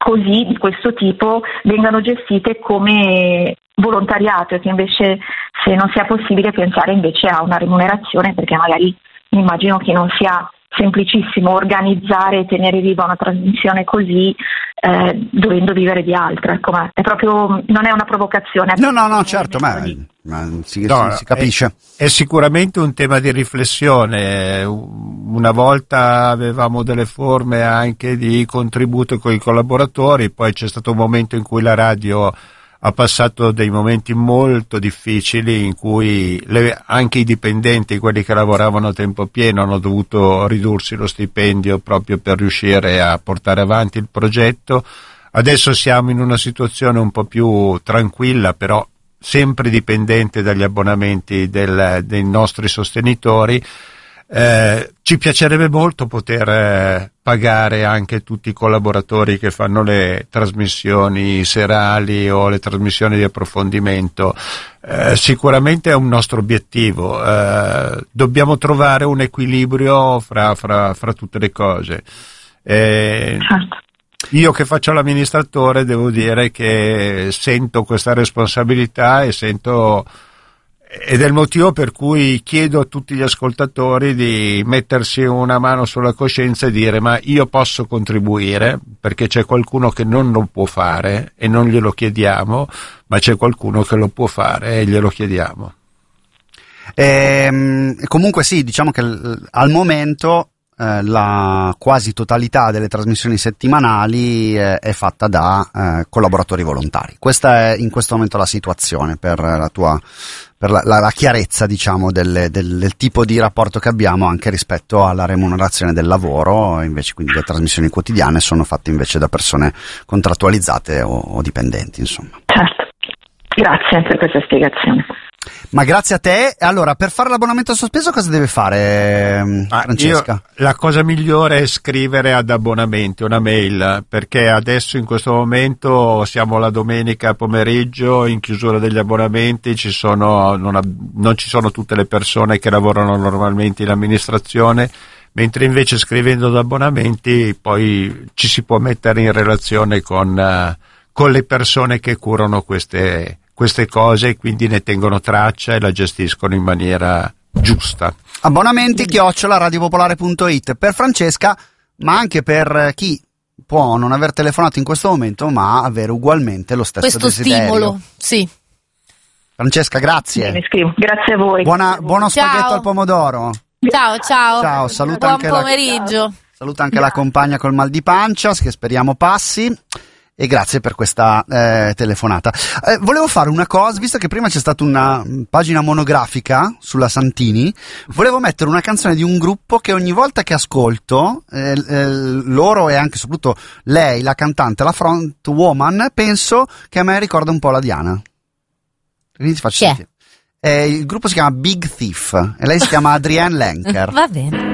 così, di questo tipo, vengano gestite come volontariato, e che invece, se non sia possibile, pensare invece a una remunerazione, perché magari immagino che non sia semplicissimo organizzare e tenere viva una trasmissione così, dovendo vivere di altro. Ecco, ma è proprio, non è una provocazione. No, certo, ma si capisce. È sicuramente un tema di riflessione. Una volta avevamo delle forme anche di contributo con i collaboratori, poi c'è stato un momento in cui la radio ha passato dei momenti molto difficili in cui anche i dipendenti, quelli che lavoravano a tempo pieno, hanno dovuto ridursi lo stipendio proprio per riuscire a portare avanti il progetto. Adesso siamo in una situazione un po' più tranquilla, però sempre dipendente dagli abbonamenti dei nostri sostenitori. Ci piacerebbe molto poter pagare anche tutti i collaboratori che fanno le trasmissioni serali o le trasmissioni di approfondimento. Sicuramente è un nostro obiettivo. Dobbiamo trovare un equilibrio fra tutte le cose. Io che faccio l'amministratore devo dire che sento questa responsabilità ed è il motivo per cui chiedo a tutti gli ascoltatori di mettersi una mano sulla coscienza e dire: ma io posso contribuire, perché c'è qualcuno che non lo può fare e non glielo chiediamo, ma c'è qualcuno che lo può fare e glielo chiediamo. Comunque sì, diciamo che al momento la quasi totalità delle trasmissioni settimanali è fatta da collaboratori volontari. Questa è in questo momento la situazione per la chiarezza, diciamo, del tipo di rapporto che abbiamo anche rispetto alla remunerazione del lavoro. Invece, quindi, le trasmissioni quotidiane sono fatte invece da persone contrattualizzate o dipendenti, insomma. Certo, grazie per questa spiegazione. Ma grazie a te. Allora, per fare l'abbonamento sospeso cosa deve fare, Francesca? La cosa migliore è scrivere ad abbonamenti una mail, perché adesso in questo momento siamo la domenica pomeriggio, in chiusura degli abbonamenti, non ci sono tutte le persone che lavorano normalmente in amministrazione, mentre invece scrivendo ad abbonamenti poi ci si può mettere in relazione con le persone che curano queste cose, e quindi ne tengono traccia e la gestiscono in maniera giusta. Abbonamenti @radiopopolare.it per Francesca, ma anche per chi può non aver telefonato in questo momento ma avere ugualmente lo stesso desiderio. Stimolo, sì. Francesca, grazie. Mi scrivo. Grazie a voi. Buono spaghetto al pomodoro. Ciao. Saluta Buon anche pomeriggio. Saluta anche la compagna col mal di pancia, che speriamo passi. E grazie per questa telefonata. Volevo fare una cosa, visto che prima c'è stata una pagina monografica sulla Santini, volevo mettere una canzone di un gruppo che ogni volta che ascolto, loro e anche soprattutto lei, la cantante, la front woman, penso che a me ricorda un po' la Diana. Quindi ti faccio sentire. Il gruppo si chiama Big Thief e lei si chiama Adrienne Lenker. Va bene.